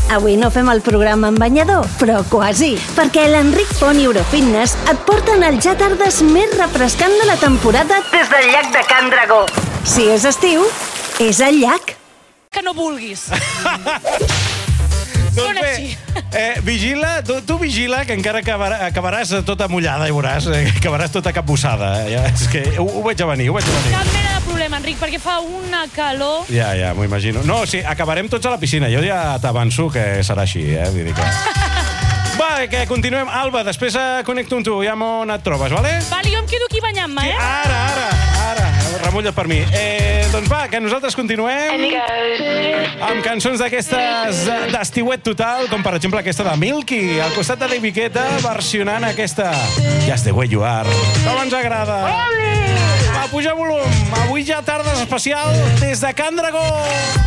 Avui no fem el programa amb banyador, però quasi, perquè l'Enric Font i Eurofitness et porten el ja tardes més refrescant de la temporada des del llac de Can Dragó. Si és estiu, és al llac. Que no vulguis. Doncs bé, vigila, tu vigila, que encara acabaràs tota mullada, i veuràs, acabaràs tota capbussada. Ja, és que ho veig a venir, Cap mena de problema, Enric, perquè fa una calor... Ja, m'ho imagino. No, sí, acabarem tots a la piscina. Jo ja t'avanço que serà així, Vull dir que... Va, que continuem. Alba, després connecto amb tu, ja on et trobes, vale? Vale, jo em quedo aquí banyant-me, Sí, ara. Remulla't per mi. Doncs va, que nosaltres continuem amb cançons d'aquestes d'estiuet total, com per exemple aquesta de Milky, al costat de David Guetta, versionant aquesta Just the Way You Are. Com ens agrada! Va, puja volum. Avui ja tardes especial des de Can Dragó.